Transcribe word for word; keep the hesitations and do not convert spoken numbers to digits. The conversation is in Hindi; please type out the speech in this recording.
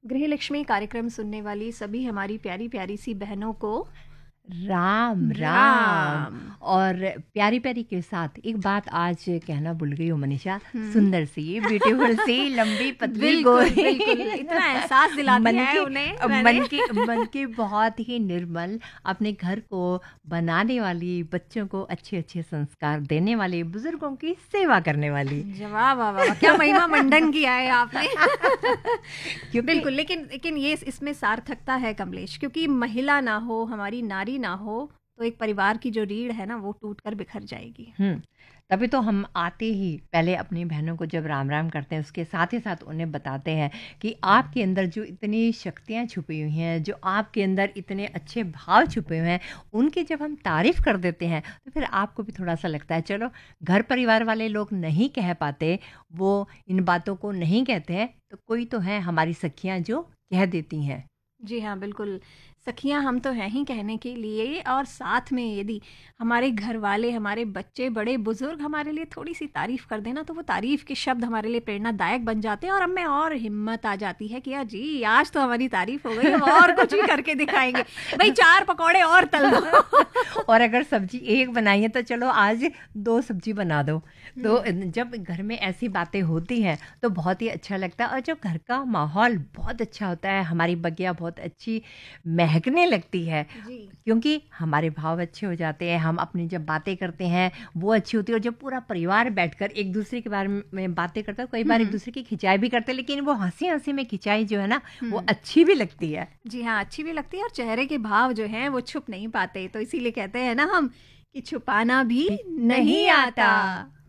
गृहलक्ष्मी कार्यक्रम सुनने वाली सभी हमारी प्यारी प्यारी सी बहनों को राम राम। राम। और प्यारी प्यारी के साथ एक बात आज कहना भूल गई हूँ मनीषा, हम्म। सुंदर सी, ब्यूटीफुल सी, लंबी पतली बिल्कुल गोरी, बिल्कुल, इतना एहसास दिला मन दिया है की उन्हें मन मैंने। की मन की बहुत ही निर्मल, अपने घर को बनाने वाली, बच्चों को अच्छे अच्छे संस्कार देने वाली, बुजुर्गों की सेवा करने वाली। वाह वाह वाह, क्या महिमा मंडन किया है आपने। क्योंकि बिल्कुल, लेकिन लेकिन ये इसमें सार्थकता है कमलेश, क्योंकि महिला ना हो, हमारी नारी ना हो, तो एक परिवार की जो रीढ़ है ना वो टूट कर बिखर जाएगी। हम्म तभी तो हम आते ही पहले अपनी बहनों को जब राम राम करते हैं, उसके साथ ही साथ उन्हें बताते हैं कि आपके अंदर जो इतनी शक्तियाँ छुपी हुई हैं, जो आपके अंदर इतने अच्छे भाव छुपे हुए हैं, उनकी जब हम तारीफ़ कर देते हैं तो फिर आपको भी थोड़ा सा लगता है चलो, घर परिवार वाले लोग नहीं कह पाते, वो इन बातों को नहीं कहते हैं, तो कोई तो है हमारी सखियाँ जो कह देती हैं। जी हाँ, बिल्कुल, सखियां हम तो हैं ही कहने के लिए, और साथ में यदि हमारे घर वाले, हमारे बच्चे, बड़े बुजुर्ग हमारे लिए थोड़ी सी तारीफ कर देना, तो वो तारीफ के शब्द हमारे लिए प्रेरणादायक बन जाते हैं, और हमें और हिम्मत आ जाती है कि यार जी आज तो हमारी तारीफ हो गई, अब और कुछ भी करके दिखाएंगे, भाई चार पकौड़े और तल दो। और अगर सब्जी एक बनाई है तो चलो आज दो सब्जी बना दो। तो जब घर में ऐसी बातें होती हैं तो बहुत ही अच्छा लगता है, और जब घर का माहौल बहुत अच्छा होता है, हमारी बगिया बहुत अच्छी महकने लगती है, जी। क्योंकि हमारे भाव अच्छे हो जाते हैं, हम अपनी जब बातें करते हैं वो अच्छी होती है, और जब पूरा परिवार बैठकर एक दूसरे के बारे में बातें करता है, कई बार एक दूसरे की खिंचाई भी करते हैं, लेकिन वो हंसी हंसी में खिंचाई जो है ना वो अच्छी भी लगती है। जी हाँ, अच्छी भी लगती है, और चेहरे के भाव जो हैं वो छुप नहीं पाते, तो इसीलिए कहते हैं ना हम कि छुपाना भी नहीं आता।